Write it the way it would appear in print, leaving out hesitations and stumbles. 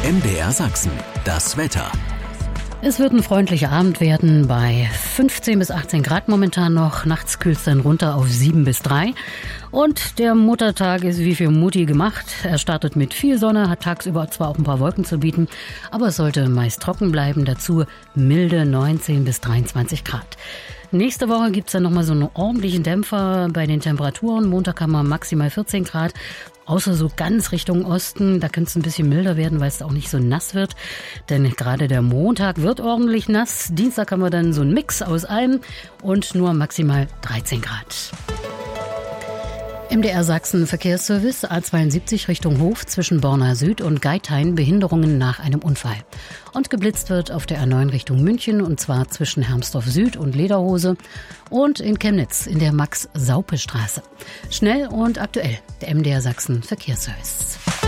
MDR Sachsen, das Wetter. Es wird ein freundlicher Abend werden bei 15 bis 18 Grad momentan noch. Nachts kühlt es dann runter auf 7 bis 3. Und der Muttertag ist wie für Mutti gemacht. Er startet mit viel Sonne, hat tagsüber zwar auch ein paar Wolken zu bieten, aber es sollte meist trocken bleiben. Dazu milde 19 bis 23 Grad. Nächste Woche gibt's dann nochmal so einen ordentlichen Dämpfer bei den Temperaturen. Montag haben wir maximal 14 Grad. Außer so ganz Richtung Osten, da könnte es ein bisschen milder werden, weil es auch nicht so nass wird. Denn gerade der Montag wird ordentlich nass. Dienstag haben wir dann so einen Mix aus allem und nur maximal 13 Grad. MDR Sachsen Verkehrsservice A72 Richtung Hof zwischen Borna Süd und Geithain, Behinderungen nach einem Unfall. Und geblitzt wird auf der A9 Richtung München, und zwar zwischen Hermsdorf Süd und Lederhose und in Chemnitz in der Max-Saupe-Straße. Schnell und aktuell, der MDR Sachsen Verkehrsservice.